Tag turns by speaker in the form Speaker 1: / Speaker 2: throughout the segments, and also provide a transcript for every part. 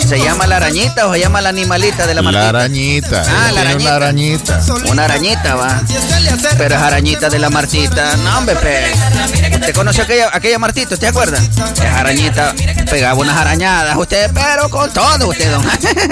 Speaker 1: ¿Se llama la arañita o se llama la animalita de la Martita?
Speaker 2: La arañita.
Speaker 1: La arañita.
Speaker 2: Una arañita.
Speaker 1: Una arañita, va. Pero es arañita de la Martita. No, hombre, ¿Te conoció aquella Martita? ¿Usted se acuerda? Esa arañita pegaba unas arañadas, usted, pero con todo, usted, don.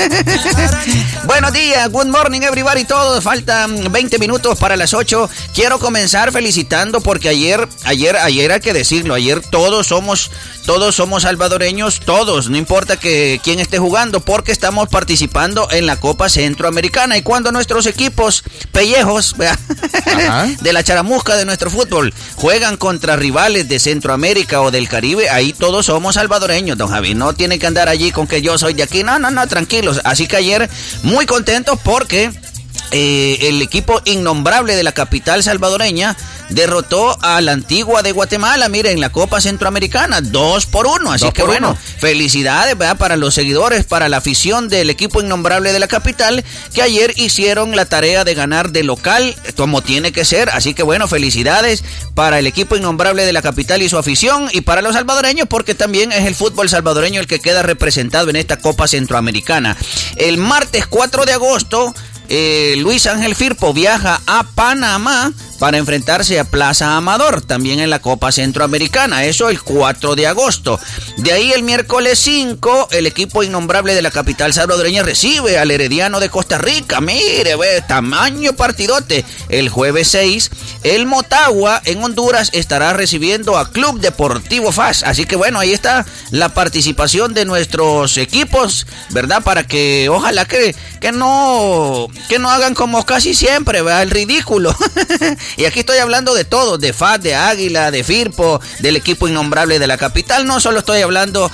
Speaker 1: Buenos días, good morning, everybody, todos. Faltan 20 minutos para las 8. Quiero comenzar felicitando porque ayer hay que decirlo, ayer todos somos salvadoreños, todos, no importa quién esté jugando, porque estamos participando en la Copa Centroamericana. Y cuando nuestros equipos pellejos de la charamusca de nuestro fútbol juegan contra rivales de Centroamérica o del Caribe, ahí todos somos salvadoreños, don Javi. No tiene que andar allí con que yo soy de aquí. No, tranquilos. Así que ayer muy contentos porque el equipo innombrable de la capital salvadoreña derrotó a la Antigua de Guatemala, miren, en la Copa Centroamericana, 2-1, así que bueno, felicidades, ¿verdad?, para los seguidores, para la afición del equipo innombrable de la capital, que ayer hicieron la tarea de ganar de local, como tiene que ser, así que bueno, felicidades para el equipo innombrable de la capital y su afición, y para los salvadoreños, porque también es el fútbol salvadoreño el que queda representado en esta Copa Centroamericana. El martes 4 de agosto, Luis Ángel Firpo viaja a Panamá para enfrentarse a Plaza Amador, también en la Copa Centroamericana, eso el 4 de agosto. De ahí el miércoles 5, el equipo innombrable de la capital salvadoreña recibe al Herediano de Costa Rica, mire, tamaño partidote. El jueves 6, el Motagua en Honduras estará recibiendo a Club Deportivo FAS, así que bueno, ahí está la participación de nuestros equipos, ¿verdad? Para que ojalá que no hagan como casi siempre, ¿verdad?, el ridículo. Y aquí estoy hablando de todo, de FAS, de Águila, de Firpo, del equipo innombrable de la capital. No solo estoy hablando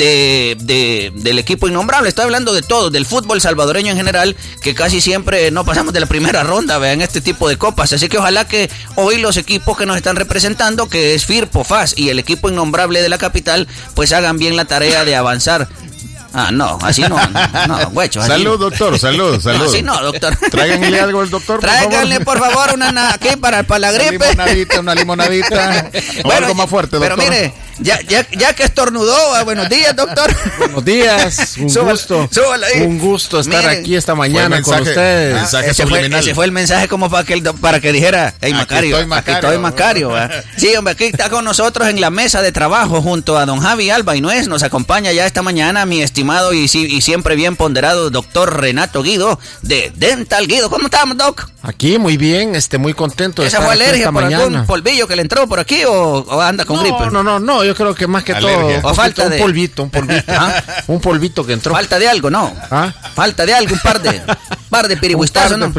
Speaker 1: del equipo innombrable, estoy hablando de todo, del fútbol salvadoreño en general, que casi siempre no pasamos de la primera ronda, vean, este tipo de copas. Así que ojalá que hoy los equipos que nos están representando, que es Firpo, FAS y el equipo innombrable de la capital, pues hagan bien la tarea de avanzar. No, así no, güecho.
Speaker 2: Salud, doctor, salud.
Speaker 1: No, así no, doctor.
Speaker 2: Tráiganle algo al doctor, por
Speaker 1: Tráiganle, por favor, aquí para la gripe.
Speaker 2: Una limonadita. O bueno, algo más fuerte, doctor.
Speaker 1: Pero mire, ya que estornudó, buenos días, doctor.
Speaker 3: Buenos días, un gusto estar aquí esta mañana con ustedes.
Speaker 1: Ese fue el mensaje como para que dijera, hey, Macario, aquí estoy Macario. Sí, hombre, aquí está con nosotros en la mesa de trabajo junto a don Javi Alba y Nuez. Nos acompaña ya esta mañana mi estimado y siempre bien ponderado doctor Renato Guido de Dental Guido. ¿Cómo estamos, doc?
Speaker 3: Aquí muy bien, muy contento de
Speaker 1: estar aquí esta mañana. ¿Esa fue alergia por algún polvillo que le entró por aquí o anda con gripe?
Speaker 3: No, yo creo que más que alergia. Todo falta un polvito. Un polvito que entró.
Speaker 1: Falta de algo, ¿no? Falta de algo, un par de pirihuistazos, ¿no?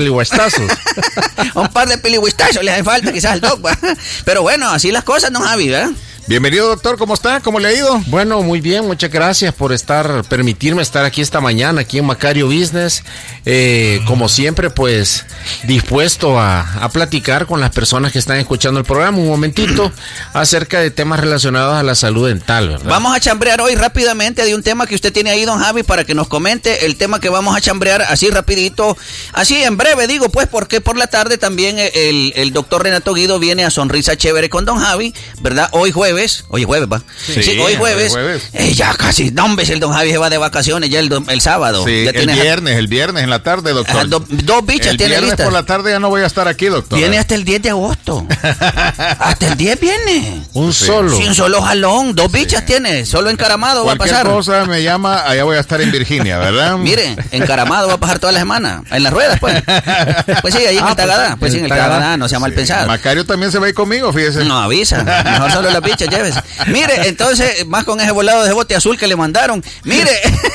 Speaker 1: Un par de pirihuistazos le hace falta quizás al doc, pero bueno, así las cosas, don Javi, ¿verdad?
Speaker 2: Bienvenido, doctor, ¿cómo está? ¿Cómo le ha ido?
Speaker 3: Bueno, muy bien, muchas gracias por permitirme estar aquí esta mañana, aquí en Macario Business. Como siempre, pues, dispuesto a platicar con las personas que están escuchando el programa un momentito acerca de temas relacionados a la salud dental, ¿verdad?
Speaker 1: Vamos a chambrear hoy rápidamente de un tema que usted tiene ahí, don Javi, para que nos comente el tema que vamos a chambrear así rapidito, así en breve, digo, pues, porque por la tarde también el doctor Renato Guido viene a Sonrisa Chévere con don Javi, ¿verdad? Hoy jueves, va. Sí, hoy jueves. Ya casi, no, hombre, el don Javi se va de vacaciones ya el sábado.
Speaker 2: Sí,
Speaker 1: ya
Speaker 2: el viernes en la tarde, doctor.
Speaker 1: Dos bichas tiene listas.
Speaker 2: El viernes por la tarde ya no voy a estar aquí, doctor.
Speaker 1: Viene hasta el 10 de agosto. Hasta el 10 viene.
Speaker 3: Un solo.
Speaker 1: Sí, un solo jalón. Dos bichas tiene. Solo encaramado va a pasar.
Speaker 2: Cualquier cosa me llama, allá voy a estar en Virginia, ¿verdad?
Speaker 1: Mire, encaramado va a pasar toda la semana. En las ruedas, pues. Pues sí, ahí en el Tagadá. Pues sí, en el Tagadá, no sea mal pensado.
Speaker 2: Macario también se va a ir conmigo, fíjese.
Speaker 1: No, avisa. Mejor solo las bichas, llévese. Mire, entonces, más con ese volado de bote azul que le mandaron. Mire,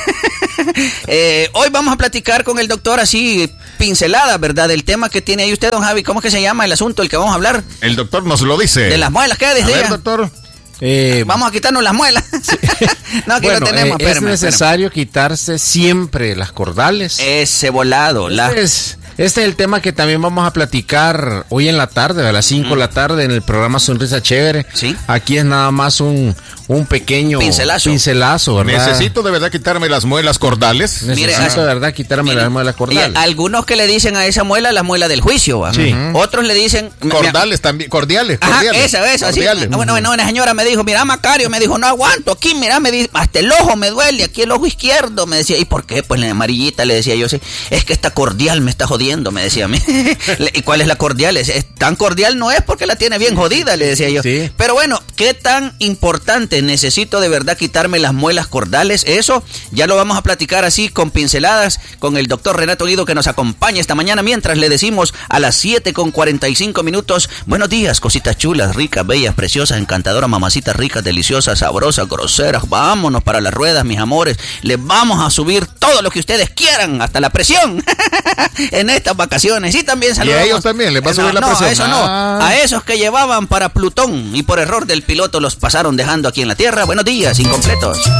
Speaker 1: hoy vamos a platicar con el doctor así, pincelada, ¿verdad? Del tema que tiene ahí usted, don Javi. ¿Cómo es que se llama el asunto del que vamos a hablar?
Speaker 2: El doctor nos lo dice.
Speaker 1: De las muelas, ¿qué decía?
Speaker 2: A ver, doctor.
Speaker 1: Vamos a quitarnos las muelas. Sí. No, aquí lo tenemos.
Speaker 3: Es necesario quitarse siempre las cordales.
Speaker 1: Ese volado.
Speaker 3: Este es el tema que también vamos a platicar hoy en la tarde, a las 5 de la tarde, en el programa Sonrisa Chévere.
Speaker 1: ¿Sí?
Speaker 3: Aquí es nada más un un pequeño pincelazo, ¿verdad?
Speaker 2: Necesito de verdad quitarme las muelas cordales.
Speaker 3: Necesito de verdad quitarme las muelas cordales.
Speaker 1: Y algunos que le dicen a esa muela la muela del juicio, ¿va?
Speaker 3: Sí.
Speaker 1: Otros le dicen
Speaker 2: Cordales también, cordiales.
Speaker 1: Ajá, esa, así. Bueno, una señora me dijo, mira, Macario, me dijo, no aguanto aquí, mira, me dice, hasta el ojo me duele, aquí el ojo izquierdo, me decía. ¿Y por qué? Pues la amarillita, le decía yo, sí, es que esta cordial me está jodiendo, me decía a mí. ¿Y cuál es la cordial? Es tan cordial no es porque la tiene bien jodida, le decía yo.
Speaker 3: Sí.
Speaker 1: Pero bueno, ¿qué tan importante? Necesito de verdad quitarme las muelas cordales. Eso ya lo vamos a platicar así con pinceladas con el doctor Renato Guido, que nos acompaña esta mañana, mientras le decimos a las 7:45. Buenos días, cositas chulas, ricas, bellas, preciosas, encantadoras, mamacitas ricas, deliciosas, sabrosas, groseras. Vámonos para las ruedas, mis amores. Les vamos a subir todo lo que ustedes quieran, hasta la presión en estas vacaciones. Y también saludamos.
Speaker 2: Y a ellos también les va a subir la presión.
Speaker 1: No, eso no. A esos que llevaban para Plutón y por error del piloto los pasaron dejando aquí en la Tierra. Buenos días, incompletos.